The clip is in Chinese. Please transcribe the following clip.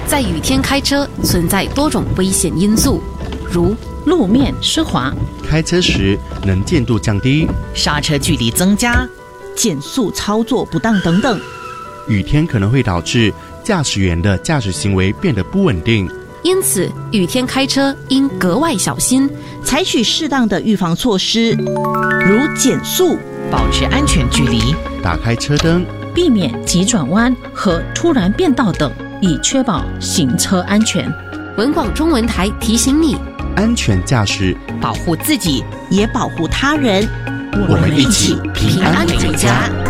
在雨天开车存在多种危险因素，如路面湿滑， 开车时能见度降低， 刹车距离增加，减速操作不当等等。 雨天可能会导致驾驶员的驾驶行为变得不稳定， 因此雨天开车应格外小心， 采取适当的预防措施，如减速、保持安全距离、 打开车灯， 避免急转弯和突然变道等，以确保行车安全。 文广中文台提醒你， 安全驾驶， 保护自己，也保护他人。 我们一起平安回家。